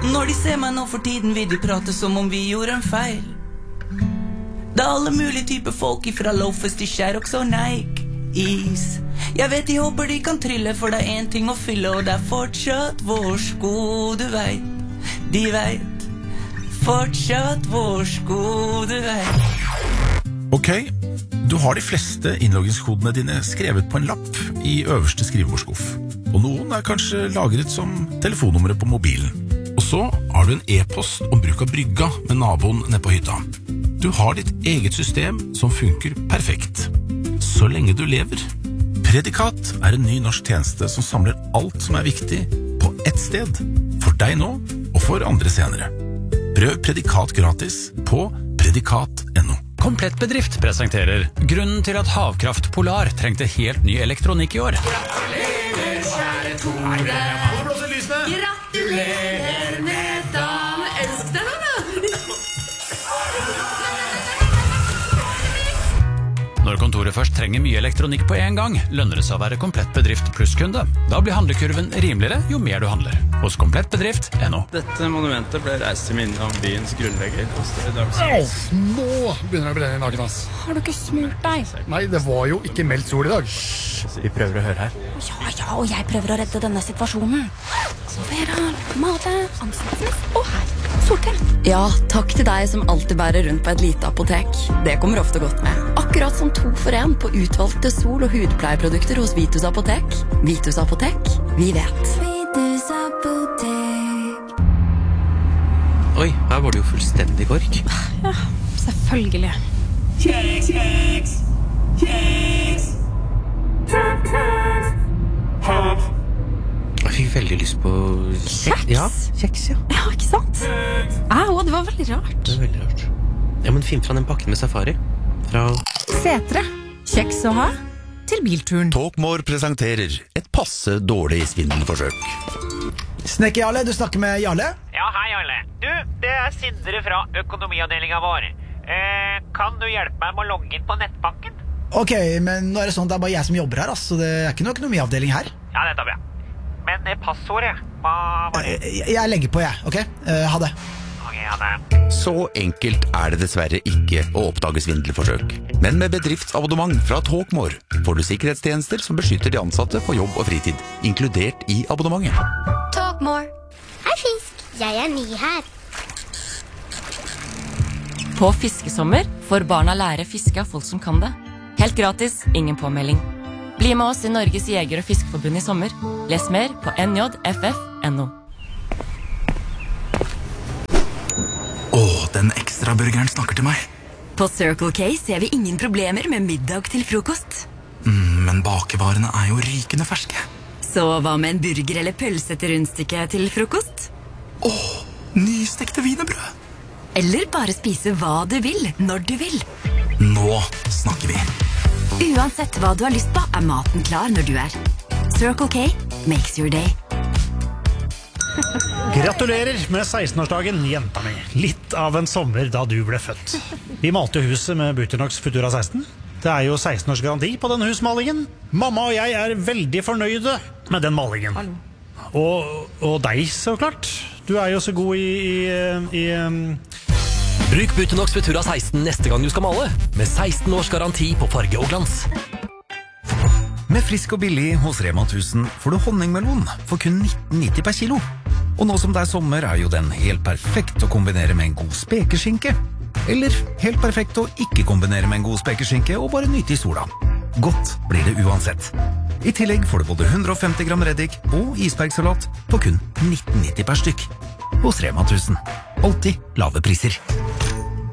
Når de ser meg nå for tiden vil de prate som om vi gjorde en feil. Det alle mulige typer folk ifra loafers til Sherrox og Nike is. Jeg vet de håper de kan trille, for det en ting å fylle, og det fortsatt vår sko, du vet. De vet, fortsatt vår sko, du vet. Ok, du har de fleste innloggingskodene dine skrevet på en lapp i øverste skrivebordsskuff. Og noen kanskje lagret som telefonnummeret på mobilen. Og så har du en e-post om bruk av brygga med naboen nede på hytta. Du har ditt eget system som funker perfekt. Så lenge du lever. Predikat en ny norsk tjeneste som samler alt som viktig på ett sted. For deg nå, og for andre senere. Prøv Predikat gratis på predikat.no. Komplett Bedrift presenterer grunnen til at Havkraft Polar trengte helt ny elektronikk i år. Gratulerer, kjære Tore. Gratulerer med dagen. Elsk deg nå, da. Når kontoret først trenger mye elektronikk på en gang, lønner det seg å være Komplett Bedrift plusskunde. Da blir handlekurven rimeligere jo mer du handler. Hos komplettbedrift.no. Dette monumentet ble reist til minne om byens grunnlegger. Nå begynner det å brenne i naken, ass. Har du ikke smurt deg? Nei, det var jo ikke meldt sol i dag. Vi prøver å høre her. Ja, og jeg prøver å redde denne situasjonen. Vera, male, ansiktet og her. Solkrem. Ja, takk til deg som alltid bærer rundt på et lite apotek. Det kommer ofte godt med. Akkurat som 2 for 1 på utvalgte sol- og hudpleieprodukter hos Vitus Apotek. Vitus Apotek, vi vet. Vitus Apotek. Oi, her var det jo fullstendig kork. Ja, selvfølgelig. Kjeks, kjeks, kjeks. Jeg fikk veldig lyst på Kjeks? Ja, kjeks, ja. Ja, ikke sant? Au, det var veldig rart. Det er veldig rart. Ja, men finn fra den pakken med safari. Fra Setre. Kjeks å ha til bilturen. Talkmore presenterer et passe dårlig svindelforsøk. Snekker Jarle, du snakker med Jarle? Ja, hei Jarle. Du, det er Sindre fra økonomiavdelingen vår. Kan du hjelpe meg med å logge inn på nettbanken? Ok, men nå det sånn at det bare jeg som jobber her, så det ikke noe økonomiavdeling her. Ja, nettopp, ja. Men passordet, hva var det? Jeg legger på, ok? Ha det. Ok, ha det. Så enkelt det dessverre ikke å oppdage svindelforsøk. Men med bedriftsabonnement fra Talkmore får du sikkerhetstjenester som beskytter de ansatte på jobb og fritid, inkludert i abonnementet. Talkmore. Hei fisk, jeg ny her. På fiskesommer får barna lære fiske av folk som kan det. Helt gratis, ingen påmelding. Bli med oss i Norges Jeger- og Fiskeforbund i sommer. Les mer på njff.no. Den ekstra burgeren snakker til meg. På Circle K ser vi ingen problemer med middag til frokost. Men bakevarene jo rykende ferske. Så hva med en burger eller pølse til rundstykke til frokost? Nystekte wienerbrød. Eller bare spise hva du vil, når du vil. Nå snakker vi. Uansett hva du har lyst på, maten klar når du Circle K makes your day. Gratulerer med 16-årsdagen, jenta mi. Litt av en sommer da du ble født. Vi malte huset med Buternox Futura 16. Det jo 16 års garanti på den husmalingen. Mamma og jeg veldig fornøyde med den malingen. Og deg, så klart. Du jo så god i Bruk Buternox Futura 16 neste gang du skal male, med 16 års garanti på farge og glans. Med frisk og billig hos Rema 1000 får du honningmelon for kun 19,90 per kilo. Og nå som det sommer jo den helt perfekt å kombinere med en god spekeskinke. Eller helt perfekt å ikke kombinere med en god spekeskinke og bare nyte i sola. Godt blir det uansett. I tillegg får du både 150 gram reddik og isbergsalat på kun 19,90 per stykk. Hos Rema 1000. Alltid lave priser.